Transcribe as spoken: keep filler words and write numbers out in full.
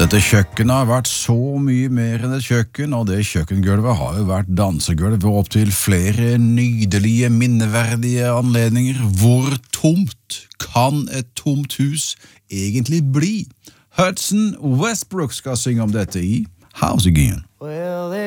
Dette kjøkkenet har vært så mye mer enn et kjøkken, og det kjøkkengulvet har jo vært dansegulv ved opp til flere nydelige, minneverdige anledninger. Hvor tomt kan et tomt hus egentlig bli? Hudson Westbrook skal synge om dette i House Again.